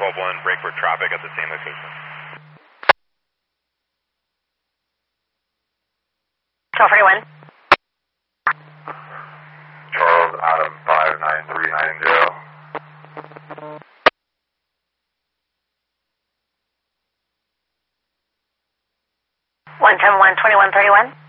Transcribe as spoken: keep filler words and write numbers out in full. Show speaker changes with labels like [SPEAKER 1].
[SPEAKER 1] twelve one, break for traffic at the same location.
[SPEAKER 2] twelve forty-one.
[SPEAKER 3] Charles Adam five nine three nine zero.
[SPEAKER 2] one ten one, twenty-one thirty-one.